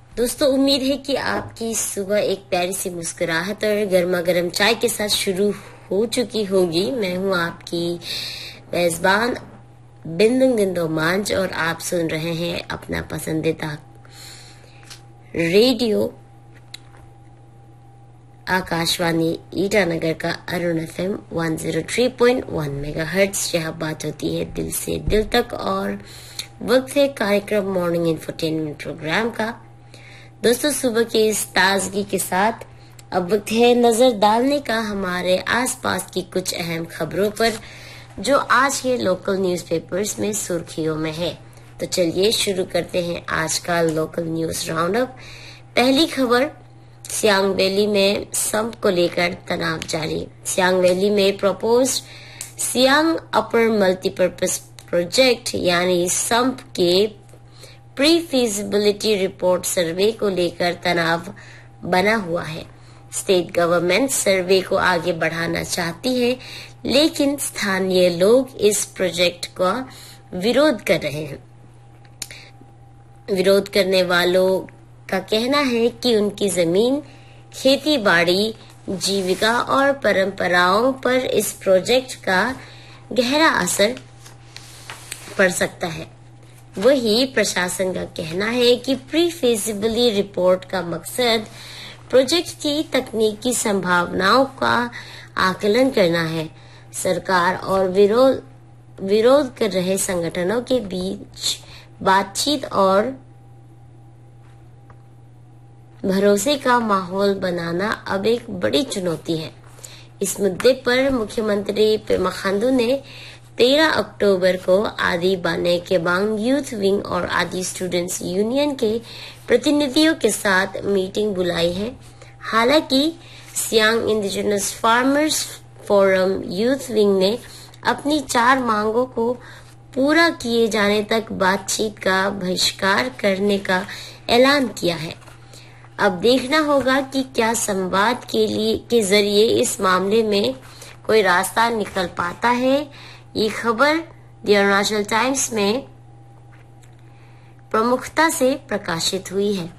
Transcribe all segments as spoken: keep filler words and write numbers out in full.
दोस्तों, उम्मीद है कि आपकी सुबह एक प्यारी सी मुस्कुराहट और गर्मा गर्म चाय के साथ शुरू हो चुकी होगी। मैं हूं आपकी मेजबान बिंदु गिंदो मांझ और आप सुन रहे हैं अपना पसंदीदा रेडियो आकाशवाणी ईटानगर का अरुण एफएम एक सौ तीन पॉइंट एक मेगाहर्ट्ज, जहां बात होती है दिल से दिल तक। और वक्त है कार्यक्रम मॉर्निंग इंफोटेनमेंट प्रोग्राम का। दोस्तों, सुबह की इस ताजगी के साथ अब वक्त है नजर डालने का हमारे आसपास की कुछ अहम खबरों पर, जो आज के लोकल न्यूज़पेपर्स में सुर्खियों में है। तो चलिए शुरू करते हैं आज का लोकल न्यूज राउंड अप। पहली खबर, सियांग वैली में संप को लेकर तनाव जारी। सियांग वैली में प्रपोज्ड सियांग अपर मल्टीपर्पज प्रोजेक्ट यानी संप के प्री फिजिबिलिटी रिपोर्ट सर्वे को लेकर तनाव बना हुआ है। स्टेट गवर्नमेंट सर्वे को आगे बढ़ाना चाहती है, लेकिन स्थानीय लोग इस प्रोजेक्ट का विरोध कर रहे हैं। विरोध करने वालों का कहना है कि उनकी जमीन, खेती बाड़ी, जीविका और परंपराओं पर इस प्रोजेक्ट का गहरा असर पड़ सकता है। वही प्रशासन का कहना है कि प्री फिजिबिलिटी रिपोर्ट का मकसद प्रोजेक्ट की तकनीकी संभावनाओं का आकलन करना है। सरकार और विरोध विरोध कर रहे संगठनों के बीच बातचीत और भरोसे का माहौल बनाना अब एक बड़ी चुनौती है। इस मुद्दे पर मुख्यमंत्री पेमा खांडू ने तेरह अक्टूबर को आदि बाने केबांग यूथ विंग और आदि स्टूडेंट्स यूनियन के प्रतिनिधियों के साथ मीटिंग बुलाई है। हालांकि Siang indigenous farmers forum youth wing ने अपनी चार मांगों को पूरा किए जाने तक बातचीत का बहिष्कार करने का ऐलान किया है। अब देखना होगा कि क्या संवाद के लिए के जरिए इस मामले में कोई रास्ता निकल पाता है। ये खबर द अरुणाचल टाइम्स में प्रमुखता से प्रकाशित हुई है।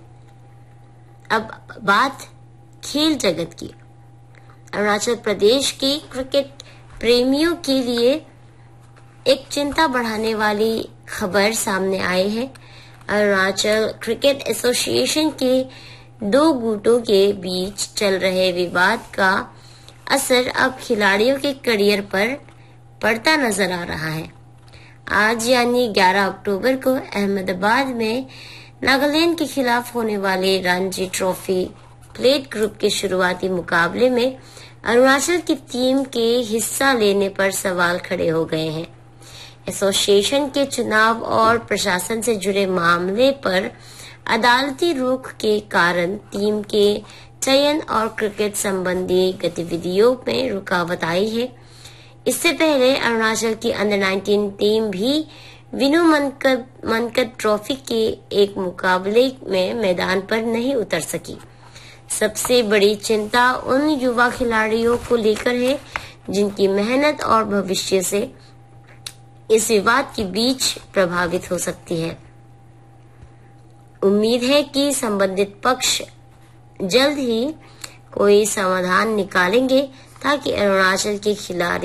अब बात खेल जगत की। अरुणाचल प्रदेश के क्रिकेट प्रेमियों के लिए एक चिंता बढ़ाने वाली खबर सामने आई है। अरुणाचल क्रिकेट एसोसिएशन के दो गुटों के बीच चल रहे विवाद का असर अब खिलाड़ियों के करियर पर पड़ता नजर आ रहा है। आज यानी ग्यारह अक्टूबर को अहमदाबाद में नागालैंड के खिलाफ होने वाले रणजी ट्रॉफी प्लेट ग्रुप के शुरुआती मुकाबले में अरुणाचल की टीम के हिस्सा लेने पर सवाल खड़े हो गए हैं। एसोसिएशन के चुनाव और प्रशासन से जुड़े मामले पर अदालती रुख के कारण टीम के चयन और क्रिकेट संबंधी गतिविधियों में रुकावट आई है। इससे पहले अरुणाचल की अंडर नाइनटीन टीम भी विनु मनकट मनकट ट्रॉफी के एक मुकाबले में मैदान पर नहीं उतर सकी। सबसे बड़ी चिंता उन युवा खिलाड़ियों को लेकर है जिनकी मेहनत और भविष्य से इस विवाद के बीच प्रभावित हो सकती है। उम्मीद है कि संबंधित पक्ष जल्द ही कोई समाधान निकालेंगे ताकि अरुणाचल के खिलाड़ी